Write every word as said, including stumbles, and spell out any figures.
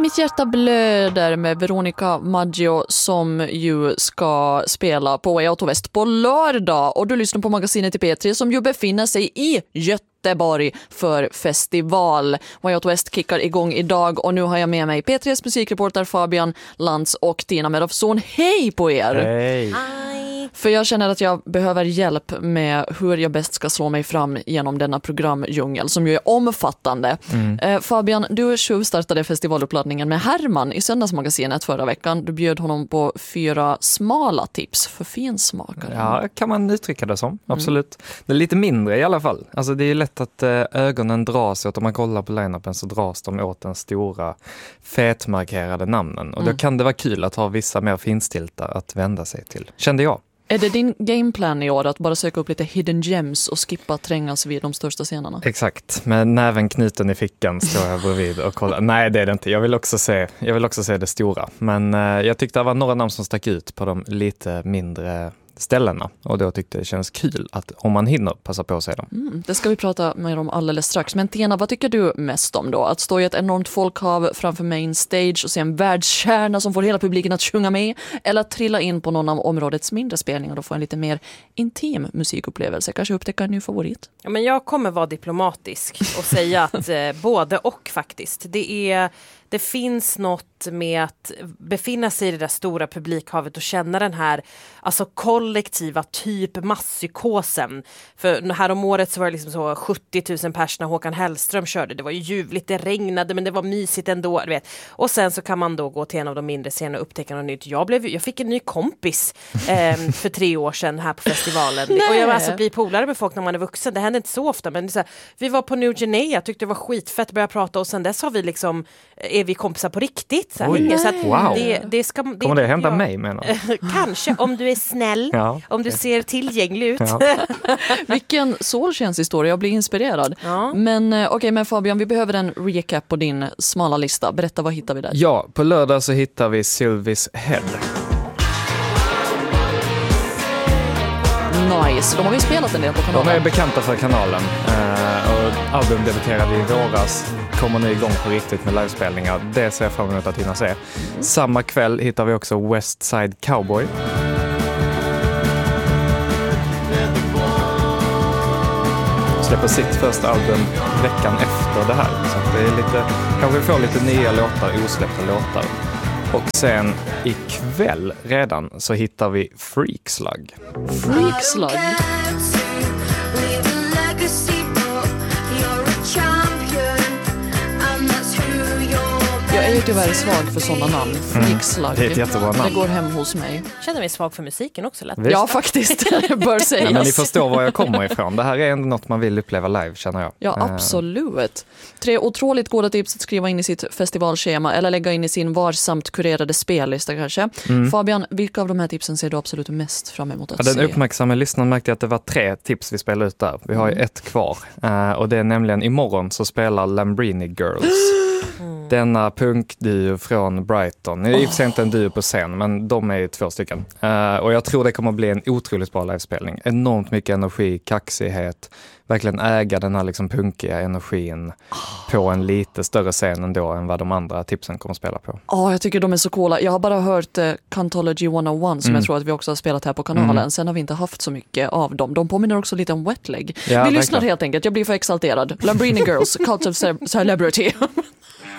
Mitt hjärta blöder med Veronica Maggio som ju ska spela på Way Out West på lördag. Och du lyssnar på magasinet i P tre som ju befinner sig i Göteborg för festival. Way Out West kickar igång idag och nu har jag med mig P tres musikreporter Fabian Lantz och Tina Medofsson. Hej på er! Hej! För jag känner att jag behöver hjälp med hur jag bäst ska slå mig fram genom denna programdjungel som ju är omfattande. Mm. Eh, Fabian, du tjuvstartade festivaluppladdningen med Herman i Söndagsmagasinet förra veckan. Du bjöd honom på fyra smala tips för finsmakare. Ja, kan man uttrycka det som. Absolut. Mm. Det är lite mindre i alla fall. Alltså det är lätt att eh, ögonen dras åt, om man kollar på line-upen så dras de åt den stora fetmarkerade namnen. Och mm. då kan det vara kul att ha vissa mer finstilta att vända sig till. Kände jag. Är det din gameplan i år att bara söka upp lite hidden gems och skippa trängas vid de största scenerna? Exakt, med näven knuten i fickan står jag bredvid och kollar. Nej, det är det inte. Jag vill också se, jag vill också se det stora. Men eh, jag tyckte det var några namn som stack ut på de lite mindre ställena. Och då tyckte det känns kul att om man hinner passa på sig dem. Mm, det ska vi prata mer om alldeles strax. Men Tina, vad tycker du mest om då? Att stå i ett enormt folkhav framför main stage och se en världskärna som får hela publiken att sjunga med? Eller att trilla in på någon av områdets mindre spelningar och få en lite mer intim musikupplevelse? Kanske upptäcka en ny favorit? Ja, men jag kommer vara diplomatisk och säga att eh, både och faktiskt. Det är... Det finns något med att befinna sig i det där stora publikhavet och känna den här alltså kollektiva typ masspsykosen. För här om året så var det liksom så sjuttio tusen pers när Håkan Hellström körde. Det var ju ljuvligt, det regnade men det var mysigt ändå. Du vet. Och sen så kan man då gå till en av de mindre scenerna och upptäcka något nytt. Jag, blev, jag fick en ny kompis eh, för tre år sedan här på festivalen. Nej. Och jag var alltså bli polare med folk när man är vuxen. Det händer inte så ofta. Men det är så här, vi var på New Guinea, tyckte det var skitfett att börja prata och sen dess har vi liksom är vi kompisar på riktigt. Så här, så att wow. det, det ska, det, Kommer det hända ja, mig menar kanske, om du är snäll, ja, om du ser tillgänglig ut. Ja. Vilken solskenshistoria, jag blir inspirerad. Ja. Men okej, okay, men Fabian, vi behöver en recap på din smala lista. Berätta, vad hittar vi där? Ja, på lördag så hittar vi Sylvis Head. Nice, de har vi spelat en del på kanalen. De är bekanta för kanalen uh, och album debuterade i våras, kommer nu igång på riktigt med livespelningar. Det ser jag fram emot att hinna se. Mm. Samma kväll hittar vi också West Side Cowboy. Släpper sitt första album veckan efter det här. Så det är lite, kanske vi får lite nya låtar, osläppta låtar. Och sen ikväll redan så hittar vi Freakslug. Freakslug? Jag är ju tyvärr svag för sådana namn. Freakslug. Mm, det är ett jättebra namn. Det går hem hos mig. Känner mig svag för musiken också lätt. Ja, faktiskt. Bör sägas. Ja, men ni förstår var jag kommer ifrån. Det här är ändå något man vill uppleva live, känner jag. Ja, absolut. Tre otroligt goda tips att skriva in i sitt festivalschema eller lägga in i sin varsamt kurerade spellista kanske. Mm. Fabian, vilka av de här tipsen ser du absolut mest fram emot att ja, den se? Den uppmärksamma lyssnaren märkte att det var tre tips vi spelade ut där. Vi har ju mm. ett kvar. Uh, och det är nämligen imorgon så spelar Lambrini Girls. Mm. Denna punkduo från Brighton. I och för sig inte en duo på scen, men de är två stycken. Uh, och jag tror det kommer att bli en otroligt bra livespelning. Enormt mycket energi, kaxighet. Verkligen äga den här liksom punkiga energin oh. på en lite större scen ändå än vad de andra tipsen kommer att spela på. Ja, oh, jag tycker de är så coola. Jag har bara hört uh, Cantology one oh one som mm. jag tror att vi också har spelat här på kanalen. Mm. Sen har vi inte haft så mycket av dem. De påminner också lite om Wetleg. Ja, vi lyssnar helt enkelt. Jag blir för exalterad. Lambrini Girls, Cult of Ce- Celebrity.